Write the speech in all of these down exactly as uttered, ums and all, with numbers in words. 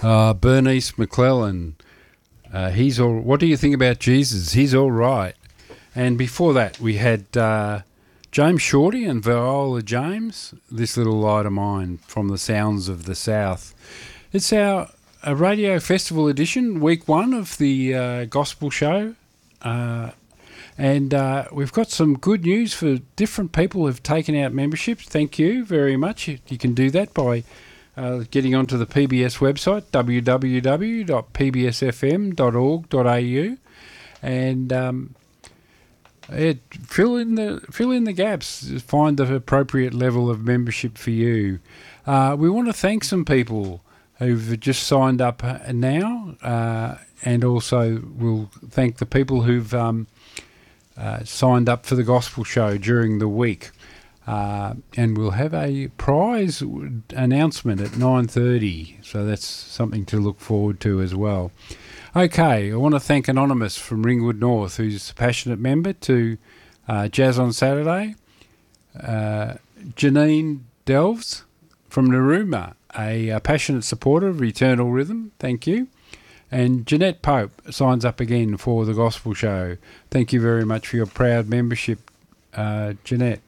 Uh, Bernice McClellan, uh, he's all. What do you think about Jesus? He's all right. And before that, we had uh, James Shorty and Viola James. This little light of mine from the sounds of the South. It's our a radio festival edition, week one of the uh, gospel show. Uh, and uh, we've got some good news for different people who've taken out memberships. Thank you very much. You, you can do that by uh, getting onto the P B S website, w w w dot p b s f m dot org dot a u, and um, it, fill in the fill in the gaps. Find the appropriate level of membership for you. Uh, we want to thank some people who've just signed up now, uh, and also we'll thank the people who've um, uh, signed up for the gospel show during the week. Uh, and we'll have a prize announcement at nine thirty, so that's something to look forward to as well. Okay, I want to thank Anonymous from Ringwood North, who's a passionate member to uh, Jazz on Saturday, uh, Janine Delves from Narooma, a, a passionate supporter of Eternal Rhythm, thank you. And Jeanette Pope signs up again for the Gospel Show. Thank you very much for your proud membership, uh, Jeanette.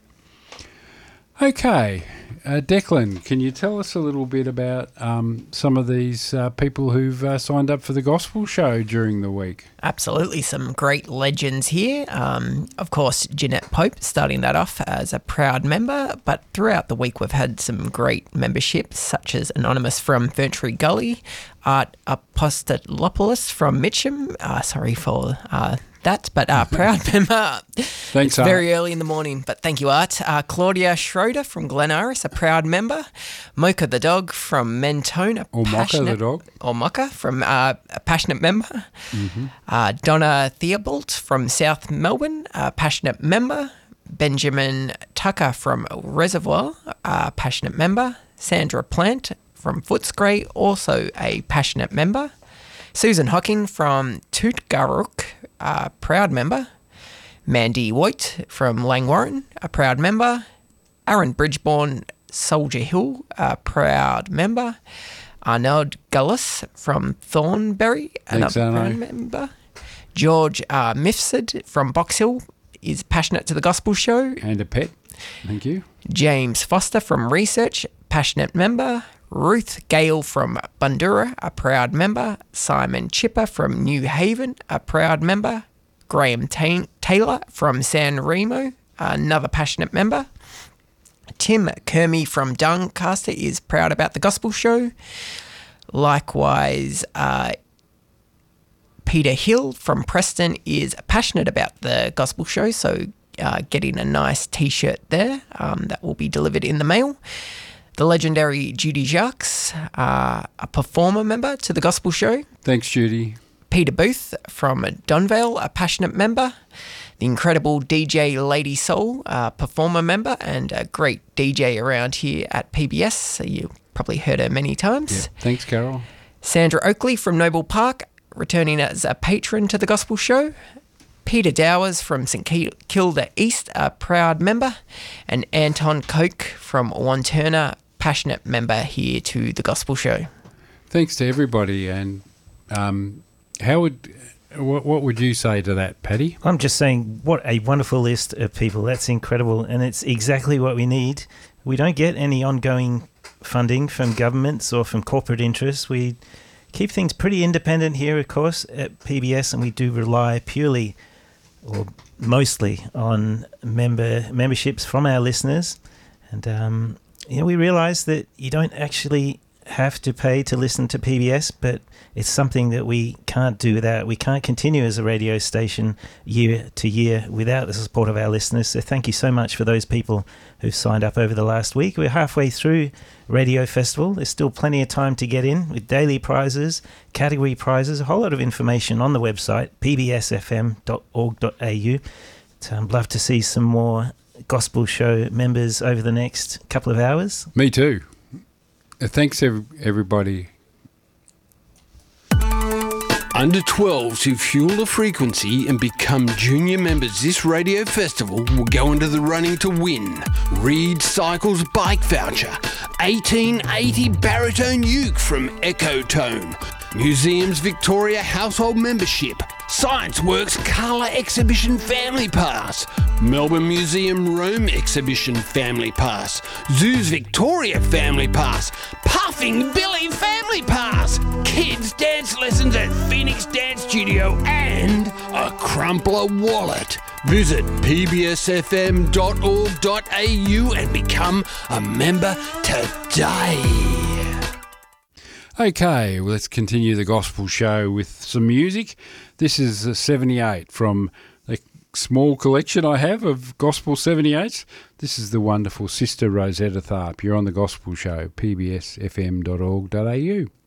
Okay, uh, Declan, can you tell us a little bit about um, some of these uh, people who've uh, signed up for the Gospel Show during the week? Absolutely, some great legends here. Um, of course, Jeanette Pope starting that off as a proud member, but throughout the week we've had some great memberships, such as Anonymous from Ferntree Gully, Art Apostolopoulos from Mitcham, uh, sorry for... Uh, that, but uh, proud member. Thanks, it's Art. very early in the morning, but thank you, Art. Uh, Claudia Schroeder from Glen Iris, a proud member. Mocha the dog from Mentone, a or passionate... Mocha the dog. Or Mocha from uh, a passionate member. Mm-hmm. Uh, Donna Theobald from South Melbourne, a passionate member. Benjamin Tucker from Reservoir, a passionate member. Sandra Plant from Footscray, also a passionate member. Susan Hocking from Tootgarrook, a proud member. Mandy White from Langwarrin, a proud member. Aaron Bridgeborn, Soldier Hill, a proud member. Arnold Gullis from Thornbury, Thanks, another Arno. proud member. George uh, Mifsud from Box Hill is passionate to the Gospel Show. And a pet. Thank you. James Foster from Research, passionate member. Ruth Gale from Bundura, a proud member. Simon Chipper from New Haven, a proud member. Graham Ta- Taylor from San Remo, another passionate member. Tim Kermy from Doncaster is proud about the Gospel Show. Likewise, uh, Peter Hill from Preston is passionate about the Gospel Show, so uh, getting a nice T-shirt there um, that will be delivered in the mail. The legendary Judy Jacques, uh, a performer member to the Gospel Show. Thanks, Judy. Peter Booth from Donvale, a passionate member. The incredible D J Lady Soul, a performer member and a great D J around here at P B S. So you probably heard her many times. Yeah. Thanks, Carol. Sandra Oakley from Noble Park, returning as a patron to the Gospel Show. Peter Dowers from St Kilda East, a proud member. And Anton Koch from Wanturna, passionate member here to the Gospel Show. Thanks to everybody. And um, how would what, what would you say to that, Paddy? I'm just saying, what a wonderful list of people. That's incredible, and it's exactly what we need. We don't get any ongoing funding from governments or from corporate interests. We keep things pretty independent here, of course, at P B S, and we do rely purely or mostly on member memberships from our listeners. And um, you know, we realise that you don't actually have to pay to listen to P B S, but it's something that we can't do without. We can't continue as a radio station year to year without the support of our listeners. So thank you so much for those people who've signed up over the last week. We're halfway through Radio Festival. There's still plenty of time to get in with daily prizes, category prizes, a whole lot of information on the website, p b s f m dot org dot a u. So I'd love to see some more Gospel Show members over the next couple of hours. Me too. Thanks, everybody. under twelves who fuel the frequency and become junior members this radio festival will go into the running to win Reed Cycles bike voucher, eighteen eighty baritone uke from Ecotone, Museums Victoria household membership, Science Works Colour Exhibition Family Pass, Melbourne Museum Rome Exhibition Family Pass, Zoos Victoria Family Pass, Puffing Billy Family Pass, Kids Dance Lessons at Phoenix Dance Studio, and a Crumpler Wallet. Visit p b s f m dot org dot a u and become a member today. Okay, well, let's continue the gospel show with some music. This is uh, seventy-eight from a small collection I have of gospel seventy-eights. This is the wonderful Sister Rosetta Tharpe. You're on the gospel show, p b s f m dot org dot a u.